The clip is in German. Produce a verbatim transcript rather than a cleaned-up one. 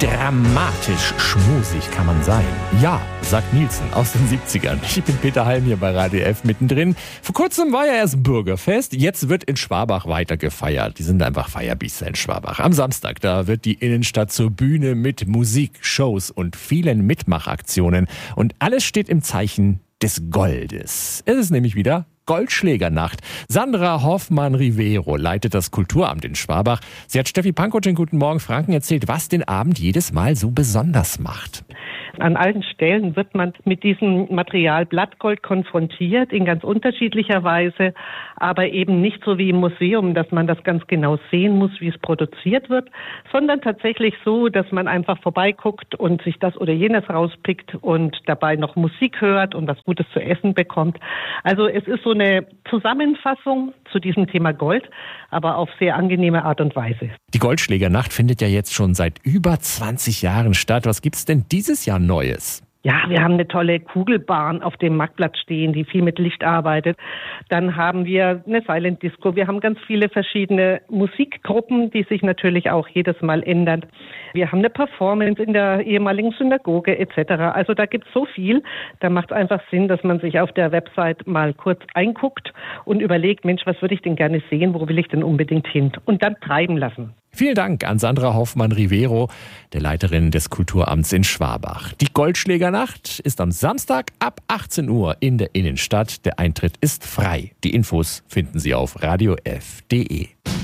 Dramatisch schmusig kann man sein. Ja, sagt Nielsen aus den siebzigern. Ich bin Peter Halm hier bei Radio F mittendrin. Vor kurzem war ja erst Bürgerfest. Jetzt wird in Schwabach weiter gefeiert. Die sind einfach Feierbiester in Schwabach. Am Samstag, da wird die Innenstadt zur Bühne mit Musik, Shows und vielen Mitmachaktionen. Und alles steht im Zeichen des Goldes. Es ist nämlich wieder Goldschlägernacht. Sandra Hoffmann-Rivero leitet das Kulturamt in Schwabach. Sie hat Steffi Pankow in Guten Morgen Franken erzählt, was den Abend jedes Mal so besonders macht. An allen Stellen wird man mit diesem Material Blattgold konfrontiert, in ganz unterschiedlicher Weise, aber eben nicht so wie im Museum, dass man das ganz genau sehen muss, wie es produziert wird, sondern tatsächlich so, dass man einfach vorbeiguckt und sich das oder jenes rauspickt und dabei noch Musik hört und was Gutes zu essen bekommt. Also es ist so eine Zusammenfassung zu diesem Thema Gold, aber auf sehr angenehme Art und Weise. Die Goldschlägernacht findet ja jetzt schon seit über zwanzig Jahren statt. Was gibt's denn dieses Jahr Neues? Ja, wir haben eine tolle Kugelbahn auf dem Marktplatz stehen, die viel mit Licht arbeitet. Dann haben wir eine Silent Disco. Wir haben ganz viele verschiedene Musikgruppen, die sich natürlich auch jedes Mal ändern. Wir haben eine Performance in der ehemaligen Synagoge et cetera. Also da gibt's so viel. Da macht es einfach Sinn, dass man sich auf der Website mal kurz einguckt und überlegt, Mensch, was würde ich denn gerne sehen? Wo will ich denn unbedingt hin? Und dann treiben lassen. Vielen Dank an Sandra Hoffmann-Rivero, der Leiterin des Kulturamts in Schwabach. Die Goldschlägernacht ist am Samstag ab achtzehn Uhr in der Innenstadt. Der Eintritt ist frei. Die Infos finden Sie auf radio f punkt de.